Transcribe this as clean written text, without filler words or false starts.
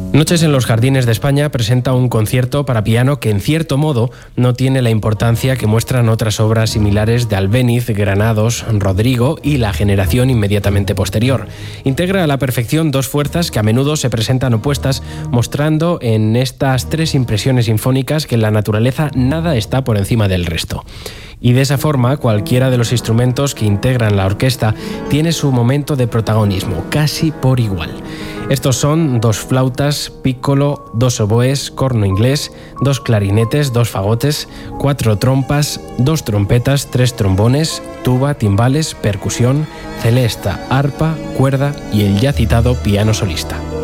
Noches en los Jardines de España presenta un concierto para piano que, en cierto modo, no tiene la importancia que muestran otras obras similares de Albéniz, Granados, Rodrigo y la generación inmediatamente posterior. Integra a la perfección dos fuerzas que a menudo se presentan opuestas, mostrando en estas tres impresiones sinfónicas que en la naturaleza nada está por encima del resto. Y de esa forma, cualquiera de los instrumentos que integran la orquesta tiene su momento de protagonismo, casi por igual. Estos son dos flautas, píccolo, dos oboes, corno inglés, dos clarinetes, dos fagotes, cuatro trompas, dos trompetas, tres trombones, tuba, timbales, percusión, celesta, arpa, cuerda y el ya citado piano solista.